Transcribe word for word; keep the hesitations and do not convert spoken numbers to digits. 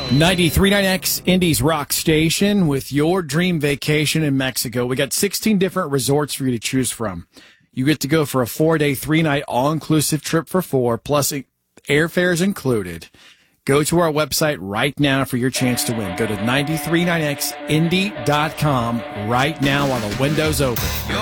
ninety-three point nine X Indies Rock Station with your dream vacation in Mexico. We got sixteen different resorts for you to choose from. You get to go for a four-day, three-night, all-inclusive trip for four, plus airfares included. Go to our website right now for your chance to win. Go to nine three nine X Indy dot com right now while the window's open.